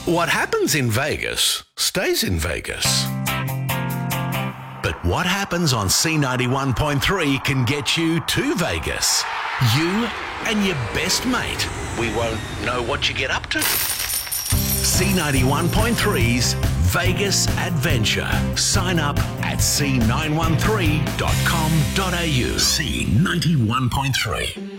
What happens in Vegas stays in Vegas. But what happens on C91.3 can get you to Vegas. You and your best mate. We won't know what you get up to. C91.3's Vegas Adventure. Sign up at c913.com.au. C91.3.